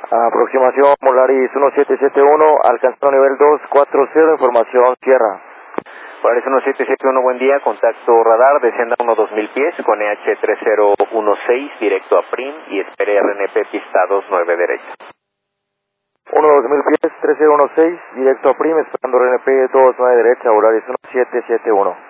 Aproximación Polaris 1771, alcanzado nivel 240, información Sierra. Polaris 1771, buen día, contacto radar, descienda a unos 2000 pies con EH3016, directo a PRIM y espere RNP pista 29 derecha. 2000 pies, 3016, directo a PRIM, esperando RNP 29 derecha, Polaris 1771.